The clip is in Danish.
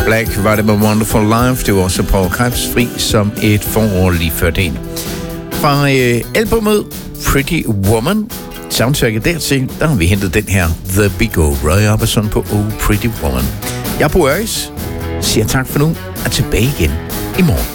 Black var det med Wonderful Life. Det var også Paul Krebs, Fri som et forår lige før det. Fra albumet Pretty Woman, soundtracket dertil, der har vi hentet den her The Big O, Roy Orbison på Oh Pretty Woman. Jeg er Bo Øris, siger tak for nu, og tilbage igen i morgen.